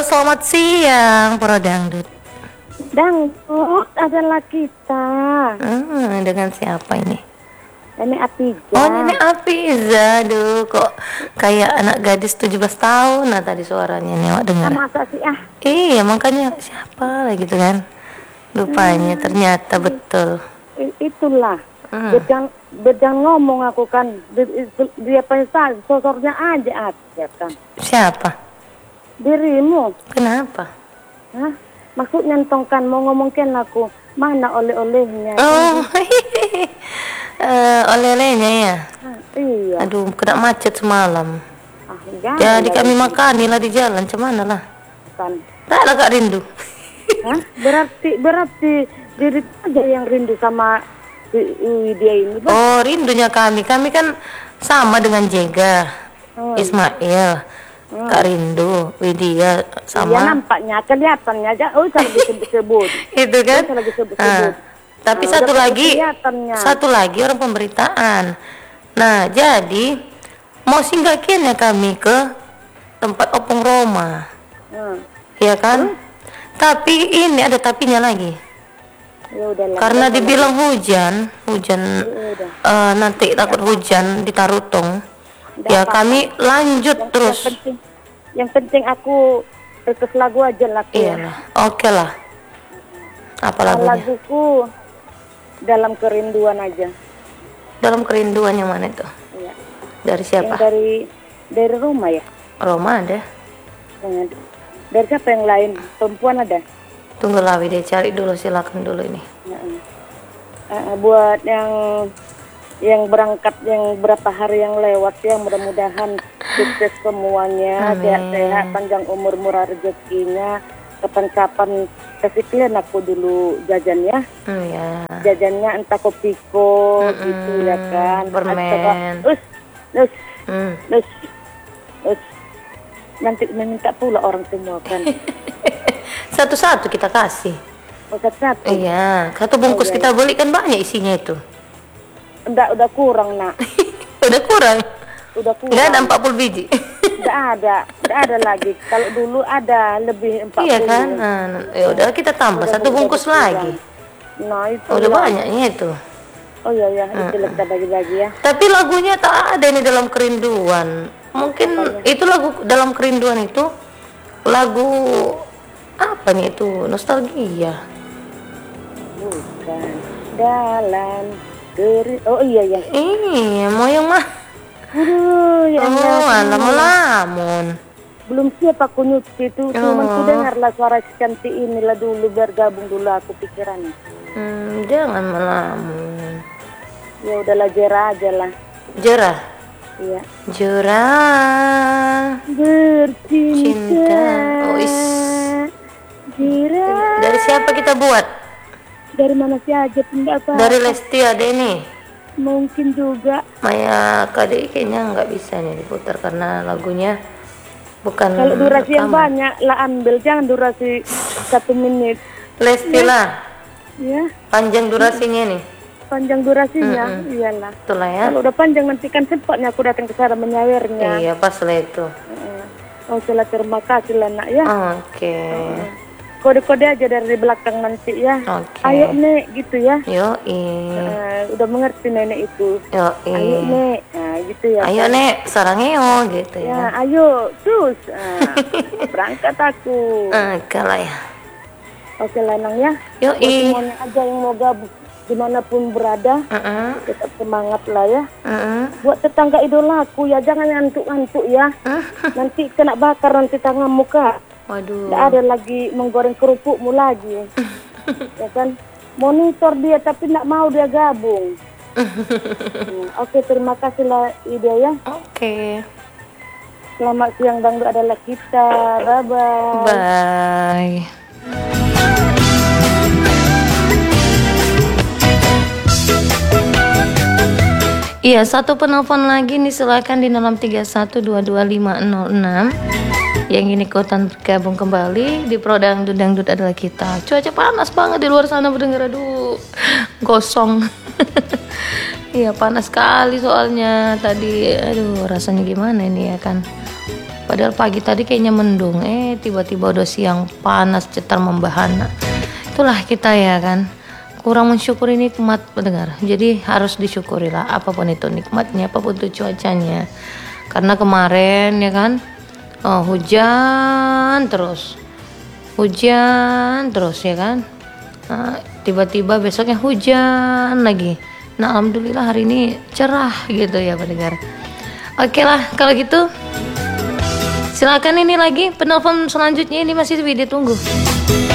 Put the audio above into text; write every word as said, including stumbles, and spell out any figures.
selamat siang, Pro Dangdut. Dangdut adalah kita. Hmm, dengan siapa ini? Nenek Atiza. Oh, Nenek Afiza. Aduh, kok kayak anak gadis tujuh belas tahun nah tadi suaranya nih, Wak dengar. Masa sih ah? Iya, makanya siapa lagi gitu kan. Rupanya hmm, ternyata betul. Itulah. Hmm. Bedang bedang ngomong aku kan. Dia pensar sosoknya aja aja kan. Siapa? Dirimu. Kenapa? Hah? Maksudnya entongkan mau ngomongin aku mana oleh-olehnya? Oh, uh, oleh-olehnya ya. Ah, iya. Aduh, kena macet semalam. Ah, jadi kami makanilah di jalan, cemana lah. Kan. Tak lah Kak rindu. Hah? Berarti berarti diri aja yang rindu sama dia ini. Bang. Oh, rindunya kami. Kami kan sama dengan Jega, hmm. Ismail. Hmm. Kak Rindu, Widya sama. Iya nampaknya, kelihatannya aja. Oh, saya lagi sebut-sebut. Itu kan? Saya lagi sebut-sebut. Nah, tapi nah, satu lagi, satu lagi orang pemberitaan. Nah, jadi mau singgahin ya kami ke tempat Opung Roma, hmm. ya kan? Hmm? Tapi ini ada tapinya lagi. Ya udahlah, karena udah, dibilang udah. hujan, hujan ya uh, nanti takut hujan di Tarutung. Udah ya apa-apa. Kami lanjut yang, terus. Yang penting, yang penting aku request lagu aja lah. Iya, oke okay lah. Apa lagunya? Laguku Dalam Kerinduan aja. Dalam Kerinduan yang mana itu? Iya. Dari siapa? Yang dari dari Roma ya. Roma ada. Yang dari siapa yang lain? Perempuan ada. Tunggu lah, deh cari dulu, silakan dulu ini. Nah, uh, buat yang yang berangkat yang berapa hari yang lewat ya, mudah-mudahan sukses semuanya, sehat-sehat, panjang umur, murah rezekinya. Kapan-kapan kasih klien aku dulu jajan ya. Mm, ya. Jajannya entah kopiko mm -mm, gitu ya kan. Permen. Us, us, mm. us, us. Nanti meminta pula orang semua kan. Satu-satu kita kasih. Oh, satu-satu. Iya, satu bungkus oh, iya, kita beli kan banyak isinya itu. Udah udah kurang nak. Udah kurang. Udah kurang. Nggak ada empat puluh biji. Nggak ada, nggak ada lagi. Kalau dulu ada lebih empat puluh. Iya kan? Nah, ya udah kita tambah udah, satu bungkus lagi. Nah itu. Udah banyaknya itu. Oh iya ya, itu hmm. kita bagi-bagi ya. Tapi lagunya tak ada ini Dalam Kerinduan. Mungkin apanya? Itu lagu Dalam Kerinduan itu lagu apa nih itu? Nostalgia. Bukan. Dalam kerinduan. Oh iya ya. Iya, mau yang mah. Aduh, ya oh, lamun-lamun. Belum siap aku nyuci itu, oh. Cuman ku dengarlah suara si cantik inilah dulu, biar gabung dulu aku pikirannya. Hmm, jangan melamun. Ya udahlah, Jera aja lah. Jera? Iya. Jera bercinta. Oh, is. Jera. Dari siapa kita buat? Dari mana sih aja, tidak apa. Dari Lesti ada ini. Mungkin juga Maya Kade kayaknya nggak bisa nih diputar karena lagunya bukan. Kalau durasi rekaman. Yang banyak lah ambil, jangan durasi satu menit. Lesti ya. Lah ya. Panjang durasinya nih. Panjang durasinya, mm-hmm. Iyalah. Itulah ya. Kalau udah panjang nanti kan cepatnya aku datang ke sana menyawernya. Iya pas lah itu. Oh selah terima kasih lah nak ya. Oke. Okay. Uh, Kode-kode aja dari belakang nanti ya. Okay. Ayo nek gitu ya. Yo uh, udah mengerti nenek itu. Yo Ayo nek, nah, gitu ya. Ayo kan? Nek, sarangeo gitu ya. Ya ayo terus uh, berangkat aku. Uh, kalah ya. Oke Lanang ya. Yo semuanya aja yang mau gabung dimanapun berada, uh-uh. tetap semangat lah ya. Uh-uh. Buat tetangga idolaku ya, jangan ngantuk-ngantuk ya. Uh-huh. Nanti kena bakar nanti tanganmu kak. Waduh. Nggak ada lagi menggoreng kerupukmu lagi. Ya kan? Monitor dia tapi nggak mau dia gabung. hmm, Oke, okay, terima kasih lah Ida ya. Oke. Okay. Selamat siang Dangdut adalah kita. Bye-bye. Bye. Iya, satu penelpon lagi nih, silakan di nol tiga satu dua dua lima nol enam. Yang ini ikutan bergabung kembali di Pro Dangdut, Dangdut adalah kita. Cuaca panas banget di luar sana berdengar, aduh gosong. Iya panas sekali soalnya tadi, aduh rasanya gimana ini ya kan. Padahal pagi tadi kayaknya mendung, eh tiba-tiba udah siang panas cetar membahana. Itulah kita ya kan, kurang mensyukuri nikmat pendengar. Jadi harus disyukurilah apapun itu nikmatnya, apapun itu cuacanya. Karena kemarin ya kan, oh, hujan terus, hujan terus ya kan. Nah, tiba-tiba besoknya hujan lagi. Nah alhamdulillah hari ini cerah gitu ya pendengar. Oke lah kalau gitu, silakan ini lagi penelpon selanjutnya ini masih ditunggu.